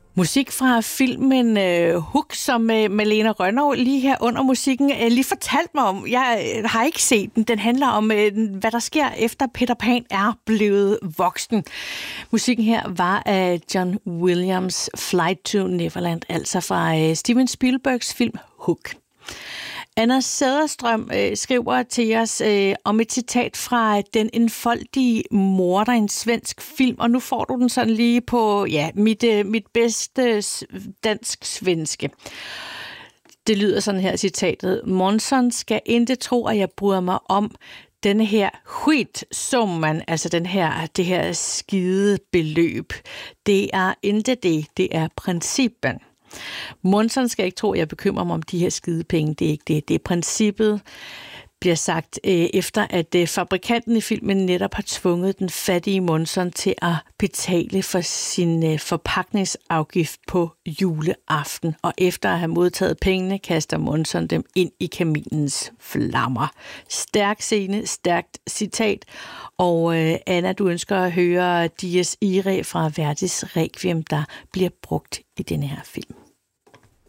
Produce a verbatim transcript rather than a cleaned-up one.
Musik fra filmen øh, Hook, som øh, Malene Rønnow lige her under musikken øh, lige fortalte mig om. Jeg øh, har ikke set den. Den handler om, øh, hvad der sker efter Peter Pan er blevet voksen. Musikken her var af John Williams' Flight to Neverland, altså fra øh, Steven Spielbergs film Hook. Anna Sæderstrøm øh, skriver til os øh, om et citat fra Den enfoldige morder, en svensk film, og nu får du den sådan lige på ja, mit, øh, mit bedste dansk-svenske. Det lyder sådan her citatet. Månsson skal ikke tro, at jeg bryder mig om denne her skit, som man, altså den her, det her skide beløb. Det er ikke det, det er princippen. Månsson skal ikke tro, at jeg bekymrer mig om de her skidepenge. Det er ikke det. Det er princippet, bliver sagt, øh, efter at øh, fabrikanten i filmen netop har tvunget den fattige Månsson til at betale for sin øh, forpakningsafgift på juleaften. Og efter at have modtaget pengene, kaster Månsson dem ind i kaminens flammer. Stærk scene, stærkt citat. Og øh, Anna, du ønsker at høre Dies Irae fra Verdis Requiem, der bliver brugt i denne her film.